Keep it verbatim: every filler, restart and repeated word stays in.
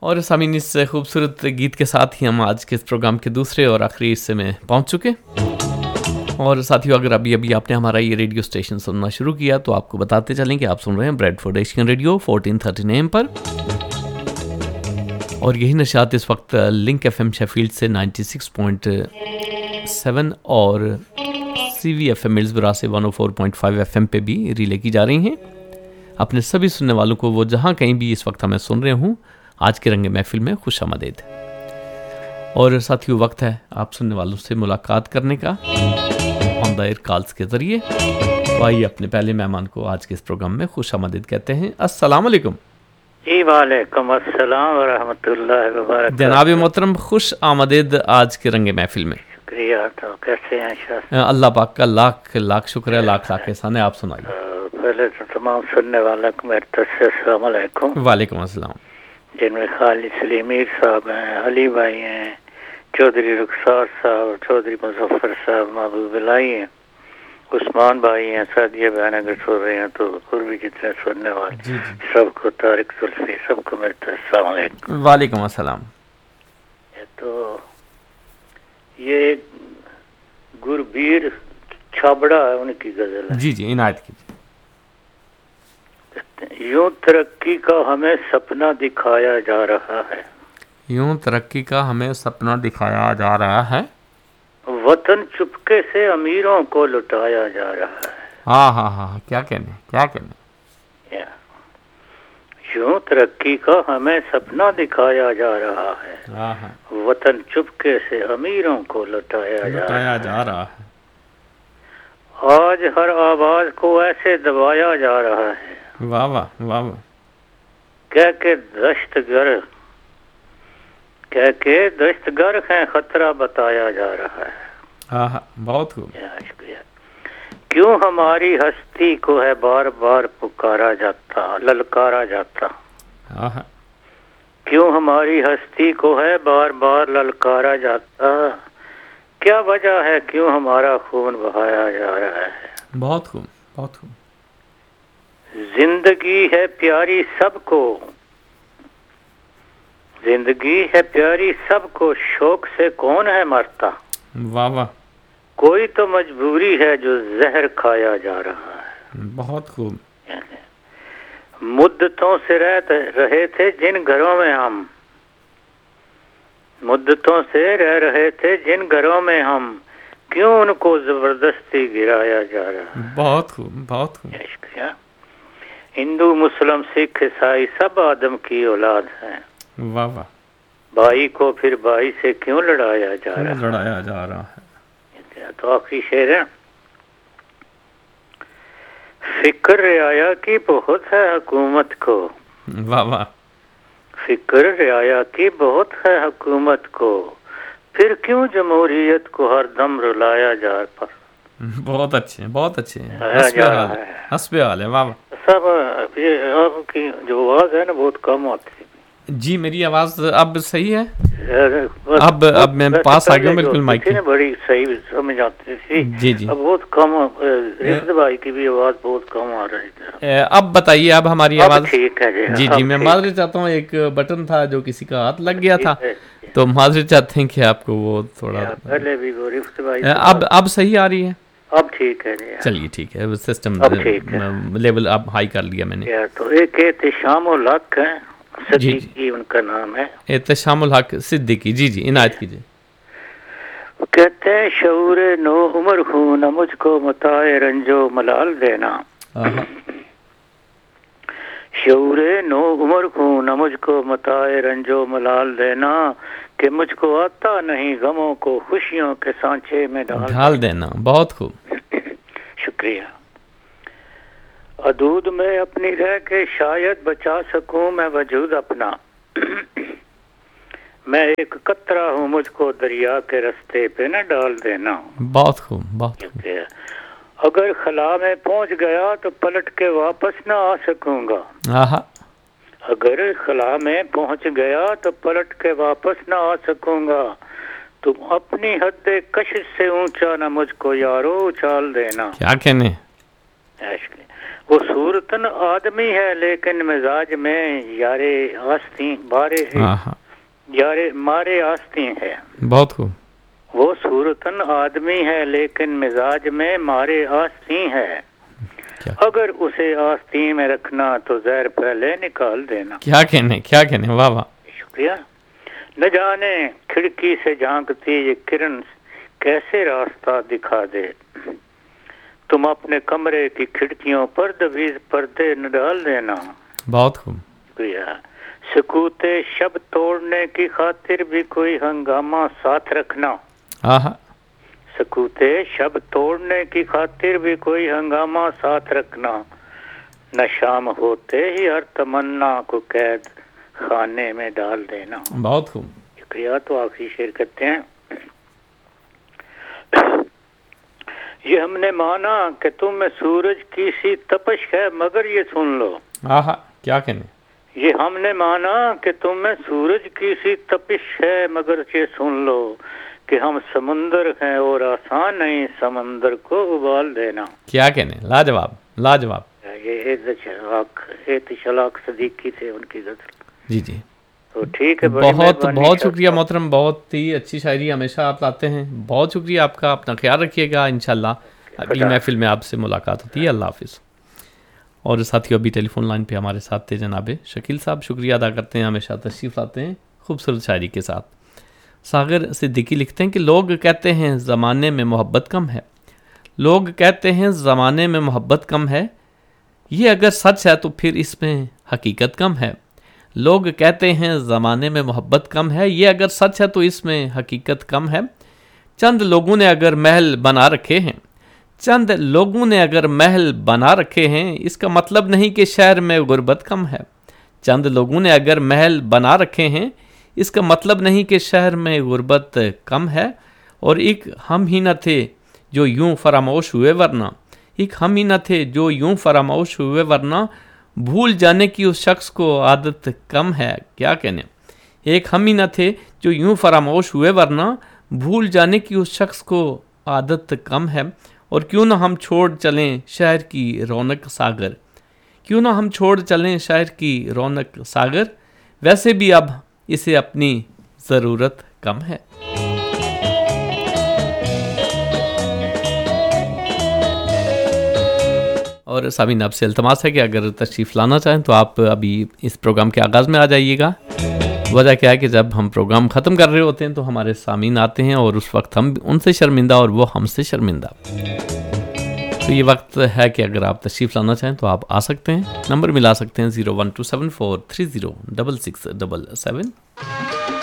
اور سامعین اس خوبصورت گیت کے ساتھ ہی ہم آج کے اس پروگرام کے دوسرے اور آخری حصے میں پہنچ چکے. اور ساتھیوں اگر ابھی ابھی آپ نے ہمارا یہ ریڈیو اسٹیشن سننا شروع کیا تو آپ کو بتاتے چلیں کہ آپ سن رہے ہیں bread Ford Asian radio fourteen thirteen A M پر. اور یہی نشاط اس وقت لنک ایف ایم شیفیلڈ سے نائنٹی سکس پوائنٹ سیون اور سی وی ایف ایم ملزبرا سے ون او four point five F M پہ بھی ریلے کی جا رہی ہیں. اپنے سبھی سننے والوں کو وہ جہاں کہیں بھی اس وقت ہمیں سن رہے ہوں آج کے رنگ محفل میں خوش آمدید. اور ساتھیوں وقت ہے آپ سننے والوں سے ملاقات کرنے کا آن دا ایئر کالز کے ذریعے. تو آئیے اپنے پہلے مہمان کو آج کے اس پروگرام میں خوش آمدید کہتے ہیں. السلام علیکم. جی وعلیکم السلام ورحمۃ اللہ وبرکاتہ. جناب محترم خوش آمدید آج کے رنگ محفل میں. شکریہ. تو کیسے ہیں شاہ؟ اللہ پاک کا لاکھ لاکھ شکر ہے, لاکھ لاکھ احسان ہے. آپ سنائیے. پہلے تو تمام سننے والوں کو میری طرف سے السلام علیکم. وعلیکم السلام. جن میں خالد سلیم میر صاحب ہیں, علی بھائی ہیں, چودھری رخسار صاحب, چودھری مظفر صاحب, محبوب الہی ہیں, عثمان بھائی ہیں, سعدیہ بہن اگر سن رہے ہیں تو اور بھی جتنے سننے والے جی جی. سب کو, طارق زلفی, سب کو میری طرف السلام علیکم. وعلیکم السلام. تو یہ گربیر چھابڑا ہے, ان کی غزل ہے. جی جی عنایت کیجیے. یوں ترقی کا ہمیں سپنا دکھایا جا رہا ہے, یوں ترقی کا ہمیں سپنا دکھایا جا رہا ہے, وطن چپکے سے امیروں کو لٹایا جا رہا ہے. ہاں ہاں ہاں کیا کہنے کیا کہنے. یوں ترقی کا ہمیں سپنا دکھایا جا رہا ہے, ہاں ہاں وطن چپکے سے امیروں کو لٹایا جا لٹایا رہا جا رہا ہے. آج ہر آواز کو ایسے دبایا جا رہا ہے, واہ واہ واہ واہ. کہہ کے دشت گر کہہ کے دشت گر ہے خطرہ بتایا جا رہا ہے. ہاں ہاں بہت خوب. شکریہ. کیوں ہماری ہستی کو ہے بار بار پکارا جاتا, للکارا جاتا. ہاں ہاں کیوں ہماری ہستی کو ہے بار بار للکارا جاتا, کیا وجہ ہے کیوں ہمارا خون بہایا جا رہا ہے. بہت خوب بہت خوب. زندگی ہے پیاری سب کو, زندگی ہے پیاری سب کو, شوق سے کون ہے مرتا. واہ واہ. کوئی تو مجبوری ہے جو زہر کھایا جا رہا ہے. بہت خوب. مدتوں سے رہتے رہے تھے جن گھروں میں ہم, مدتوں سے رہ رہے تھے جن گھروں میں ہم, کیوں ان کو زبردستی گرایا جا رہا ہے. بہت خوب بہت خوب. شکریہ. ہندو مسلم سکھ عیسائی سب آدم کی اولاد ہیں, واہ واہ. بھائی کو پھر بھائی سے کیوں لڑایا جا رہا ہے. لڑایا جا رہا ہے. تو آخری شعر ہے. فکر رعایا کی بہت ہے حکومت کو, واہ واہ. فکر رعایا کی بہت ہے حکومت کو, پھر کیوں جمہوریت کو ہر دم رلایا جا پر. بہت اچھے بہت اچھے. حسب حال ہے, حسب حال ہے. واہ واہ. سب یہ آپ کی جو آواز ہے نا بہت کم آتی ہے. جی میری آواز اب صحیح ہے. اب اب میں پاس آ گیا ہوں بالکل مائک کے. بڑی صحیح سمجھ آتی تھی. جی جی اب بہت کم, رفت بھائی کی بھی آواز بہت کم آ رہی تھی. اب بتائیے اب ہماری آواز ٹھیک ہے. جی جی میں معذرت چاہتا ہوں, ایک بٹن تھا جو کسی کا ہاتھ لگ گیا تھا تو معذرت چاہتے ہیں کہ آپ کو وہ تھوڑا پہلے بھی وہ رفت بھائی اب اب صحیح آ رہی ہے. اب ٹھیک ہے. چلیے ٹھیک ہے, سسٹم لیول اب ہائی کر لیا میں نے. تو ایک احتشام الحق ہے صدیقی ان کا نام ہے. احتشام الحق صدیقی. جی جی عنایت کیجیے. کہتے ہیں شعور نو عمر ہوں نہ مجھ کو متاع رنجو ملال دینا, شعور نو عمر ہوں نہ مجھ کو متاع رنجو ملال دینا, کہ مجھ کو آتا نہیں غموں کو خوشیوں کے سانچے میں ڈال دینا. بہت خوب. شکریہ. حدود میں اپنی رہ کے شاید بچا سکوں میں وجود اپنا, میں ایک قطرہ ہوں مجھ کو دریا کے رستے پہ نہ ڈال دینا. بہت خوب بہت خوب. اگر خلا میں پہنچ گیا تو پلٹ کے واپس نہ آ سکوں گا, اگر خلا میں پہنچ گیا تو پلٹ کے واپس نہ آ سکوں گا, تم اپنی حد کشش سے اونچا نہ مجھ کو یارو اچھال دینا. کیا کہنے. وہ صورتن آدمی ہے لیکن مزاج میں یارے آستین بارے یارے مارے آستین ہے. بہت خوب. وہ صورتن آدمی ہے لیکن مزاج میں مارے آستین ہے. اگر اسے آستین میں رکھنا تو زہر پہلے نکال دینا. کیا کہنے کیا کہنے واہ واہ. شکریہ. نہ جانے کھڑکی سے جھانکتی یہ کرن کیسے راستہ دکھا دے. تم اپنے کمرے کی کھڑکیوں پر دویز پردے نہ ڈال دینا. بہت خوب. شکریہ. سکوتے شب توڑنے کی خاطر بھی کوئی ہنگامہ ساتھ رکھنا. آہا. سکوتے شب توڑنے کی خاطر بھی کوئی ہنگامہ ساتھ رکھنا. نہ شام ہوتے ہی ہر تمنا کو قید خانے میں ڈال دینا. بہت خوب. شکریہ. تو آخری شعر کرتے ہیں. یہ ہم نے مانا کہ تم میں سورج کی سی تپش ہے مگر یہ سن لو. آہا کیا کہنے. یہ ہم نے مانا کہ تم میں سورج کی سی تپش ہے مگر یہ سن لو کہ ہم سمندر ہیں اور آسان نہیں سمندر کو ابال دینا. کیا کہنے. لاجواب لاجواب. یہ اعتشلاق صدیقی تھے ان کی غزل. جی جی تو ٹھیک ہے. بہت بہت شکریہ محترم. بہت ہی اچھی شاعری ہمیشہ آپ لاتے ہیں. بہت شکریہ آپ کا. اپنا خیال رکھیے گا. انشاءاللہ اگلی محفل میں آپ سے ملاقات ہوتی ہے. اللہ حافظ. اور ساتھیوں ابھی ٹیلی فون لائن پہ ہمارے ساتھ تھے جناب شکیل صاحب. شکریہ ادا کرتے ہیں. ہمیشہ تشریف لاتے ہیں خوبصورت شاعری کے ساتھ. ساغر صدیقی لکھتے ہیں کہ لوگ کہتے ہیں زمانے میں محبت کم ہے. لوگ کہتے ہیں زمانے میں محبت کم ہے. یہ اگر سچ ہے تو پھر اس میں حقیقت کم ہے. لوگ کہتے ہیں زمانے میں محبت کم ہے. یہ اگر سچ ہے تو اس میں حقیقت کم ہے. چند لوگوں نے اگر محل بنا رکھے ہیں چند لوگوں نے اگر محل بنا رکھے ہیں اس کا مطلب نہیں کہ شہر میں غربت کم ہے. چند لوگوں نے اگر محل بنا رکھے ہیں اس کا مطلب نہیں کہ شہر میں غربت کم ہے. اور ایک ہم ہی نہ تھے جو یوں فراموش ہوئے ورنہ ایک ہم ہی نہ تھے جو یوں فراموش ہوئے ورنہ بھول جانے کی اس شخص کو عادت کم ہے. کیا کہنے. ایک ہم ہی نہ تھے جو یوں فراموش ہوئے ورنہ بھول جانے کی اس شخص کو عادت کم ہے. اور کیوں نہ ہم چھوڑ چلیں شہر کی رونق ساگر کیوں نہ ہم چھوڑ چلیں شہر کی رونق ساگر ویسے بھی اب اسے اپنی ضرورت کم ہے. اور سامعین آپ سے التماس ہے کہ اگر تشریف لانا چاہیں تو آپ ابھی اس پروگرام کے آغاز میں آ جائیے گا. وجہ کیا ہے کہ جب ہم پروگرام ختم کر رہے ہوتے ہیں تو ہمارے سامعین آتے ہیں اور اس وقت ہم ان سے شرمندہ اور وہ ہم سے شرمندہ. تو یہ وقت ہے کہ اگر آپ تشریف لانا چاہیں تو آپ آ سکتے ہیں. نمبر ملا سکتے ہیں zero one to seven four three zero double six double seven.